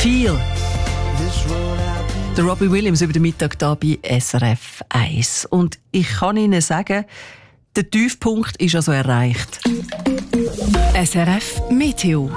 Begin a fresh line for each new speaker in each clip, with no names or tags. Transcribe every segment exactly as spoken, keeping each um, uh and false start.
«Feel». Der Robbie Williams über den Mittag hier bei S R F eins. Und ich kann Ihnen sagen, der Tiefpunkt ist also erreicht.
S R F Meteo.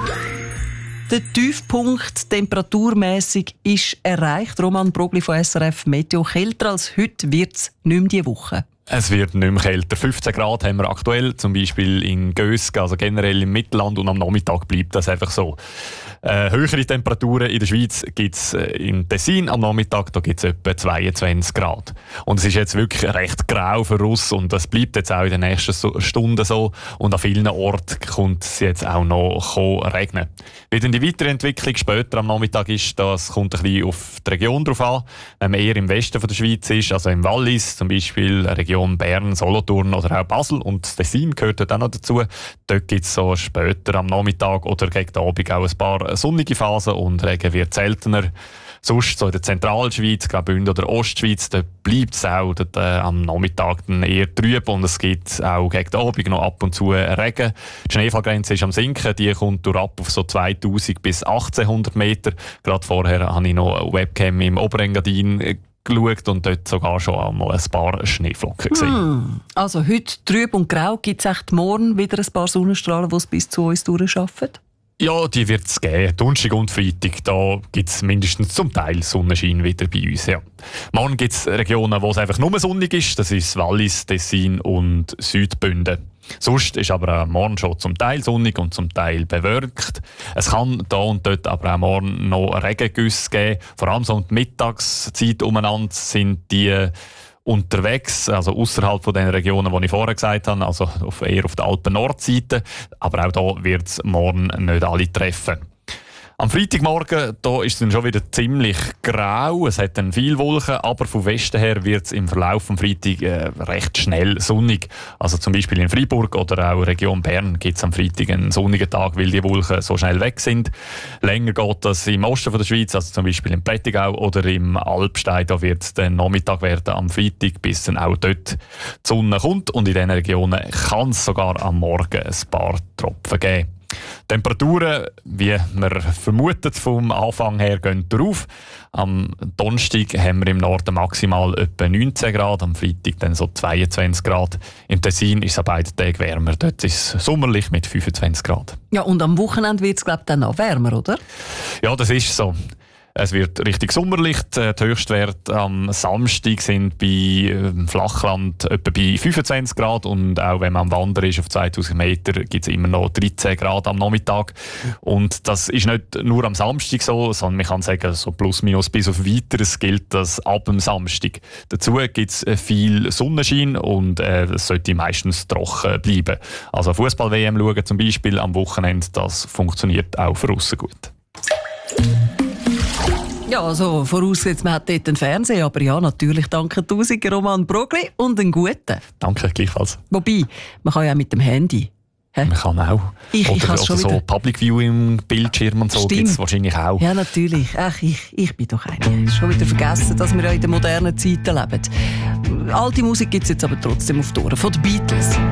Der Tiefpunkt temperaturmässig ist erreicht. Roman Brogli von S R F Meteo. Kälter als heute wird es nicht mehr diese Woche.
Es wird nicht mehr kälter. fünfzehn Grad haben wir aktuell, zum Beispiel in Gösgen, also generell im Mittelland, und am Nachmittag bleibt das einfach so. Äh, höhere Temperaturen in der Schweiz gibt es äh, im Tessin, am Nachmittag gibt es etwa zweiundzwanzig Grad. Und es ist jetzt wirklich recht grau für uns und das bleibt jetzt auch in den nächsten so Stunden so. Und an vielen Orten kommt es jetzt auch noch regnen. Wie denn die weitere Entwicklung später am Nachmittag ist, das kommt ein bisschen auf die Region drauf an. Wenn man eher im Westen von der Schweiz ist, also im Wallis, zum Beispiel Region Bern, Solothurn oder auch Basel, und das Tessin gehört dort auch noch dazu. Dort gibt es so später am Nachmittag oder gegen den Abend auch ein paar sonnige Phasen und Regen wird seltener. Sonst so in der Zentralschweiz, Graubünden oder Ostschweiz, da bleibt es auch dort, äh, am Nachmittag dann eher trüb und es gibt auch gegen den Abend noch ab und zu Regen. Die Schneefallgrenze ist am Sinken, die kommt durch ab auf so zweitausend bis achtzehnhundert Meter. Gerade vorher habe ich noch eine Webcam im Oberengadin äh, geschaut und dort sogar schon einmal ein paar Schneeflocken gesehen.
Hm. Also heute trüb und grau, gibt es echt morgen wieder ein paar Sonnenstrahlen, die es bis zu uns durchschaffen?
Ja, die wird es geben. Donnerstag und Freitag, da gibt es mindestens zum Teil Sonnenschein wieder bei uns. Ja. Morgen gibt es Regionen, wo es einfach nur sonnig ist. Das ist Wallis, Tessin und Südbünden. Sonst ist aber auch morgen schon zum Teil sonnig und zum Teil bewölkt. Es kann da und dort aber auch morgen noch Regengüsse geben. Vor allem so um die Mittagszeit umeinander sind die unterwegs, also außerhalb von den Regionen, die ich vorher gesagt habe, also auf, eher auf der Alpen-Nordseite. Aber auch da wird es morgen nicht alle treffen. Am Freitagmorgen da ist es dann schon wieder ziemlich grau. Es hat dann viel Wolken, aber vom Westen her wird es im Verlauf des Freitag äh, recht schnell sonnig. Also zum Beispiel in Freiburg oder auch Region Bern gibt es am Freitag einen sonnigen Tag, weil die Wolken so schnell weg sind. Länger geht das im Osten von der Schweiz, also zum Beispiel im Prättigau oder im Alpstein. Da wird es dann Nachmittag werden am Freitag, bis dann auch dort die Sonne kommt. Und in diesen Regionen kann es sogar am Morgen ein paar Tropfen geben. Temperaturen, wie man vermutet vom Anfang her, gehen drauf. Am Donnerstag haben wir im Norden maximal etwa neunzehn Grad, am Freitag dann so zweiundzwanzig Grad. Im Tessin ist es an beiden Tagen wärmer. Dort ist es sommerlich mit fünfundzwanzig Grad.
Ja, und am Wochenende wird es, glaube ich, dann noch wärmer, oder?
Ja, das ist so. Es wird richtig sommerlich. Die Höchstwerte am Samstag sind bei äh, Flachland etwa bei fünfundzwanzig Grad und auch wenn man am Wandern ist auf zweitausend Meter gibt es immer noch dreizehn Grad am Nachmittag. Und das ist nicht nur am Samstag so, sondern man kann sagen, so plus minus bis auf Weiteres gilt das ab dem Samstag. Dazu gibt es viel Sonnenschein und äh, es sollte meistens trocken bleiben. Also Fußball-W M schauen zum Beispiel am Wochenende, das funktioniert auch für aussen gut.
Ja, also vorausgesetzt, man hat dort einen Fernseher, aber ja, natürlich danke tausend Roman Brogli und einen guten.
Danke, gleichfalls.
Wobei, man kann ja auch mit dem Handy. Hä?
Man kann auch.
Ich,
oder
ich
oder
schon
so
wieder.
Public Viewing Bildschirm und so gibt es wahrscheinlich auch.
Ja, natürlich. Ach, ich, ich bin doch eine. Schon wieder vergessen, dass wir ja in der modernen Zeiten leben. Alte Musik gibt es jetzt aber trotzdem auf die Ohren von den Beatles.